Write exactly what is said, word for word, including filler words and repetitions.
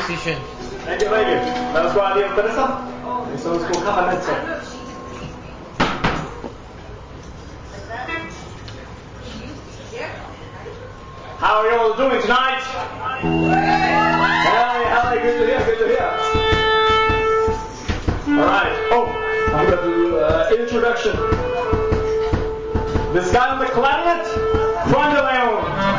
Sie schön. Thank you, thank you. Let's go out here, Teresa. So let's go cover that side. How are you all doing tonight? Hey, hi, good to hear, good to hear. Alright, oh, I'm going to do an uh, introduction. This guy on the clarinet, Juan de Leon.